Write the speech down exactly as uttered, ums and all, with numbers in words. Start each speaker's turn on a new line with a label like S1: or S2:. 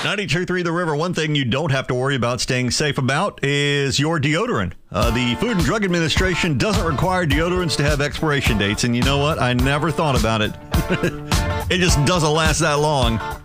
S1: ninety-two point three The River. One thing you don't have to worry about staying safe about is your deodorant. Uh, the Food and Drug Administration doesn't require deodorants to have expiration dates. And you know what? I never thought about it. It just doesn't last that long.